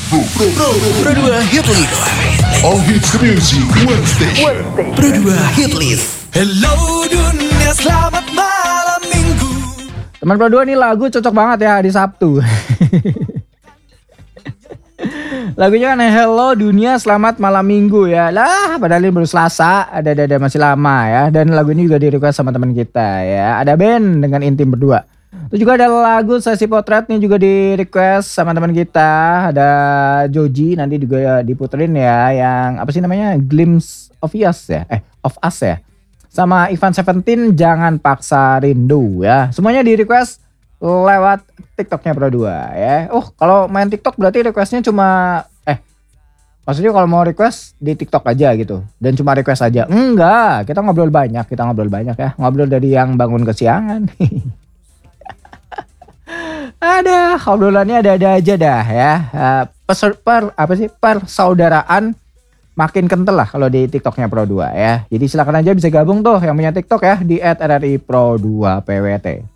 Pro 2 Hit List. All hits music one station. Pro 2 Hit List. Hello dunia, selamat malam minggu. Teman Pro 2 nih lagu cocok banget ya di Sabtu. Lagunya kan Hello Dunia Selamat Malam Minggu ya. Lah padahal ini baru Selasa, ada masih lama ya. Dan lagu ini juga di request sama teman kita ya. Ada band dengan Intim berdua. Terus juga ada lagu Sesi Potret nih juga di request sama teman kita. Ada Joji nanti juga diputerin ya. Yang apa sih namanya? Glimpse of Us ya. Of Us ya. Sama Ivan Seventeen Jangan Paksa Rindu ya. Semuanya di request lewat TikToknya Pro 2 ya. Kalau main TikTok berarti requestnya cuma maksudnya kalau mau request di TikTok aja gitu dan cuma request aja. Enggak, kita ngobrol banyak ya. Ngobrol dari yang bangun kesiangan. Ada obrolannya ada aja dah ya. Persaudaraan makin kental lah kalau di TikToknya Pro 2 ya. Jadi silakan aja bisa gabung tuh yang punya TikTok ya di @RRI Pro 2 PWT.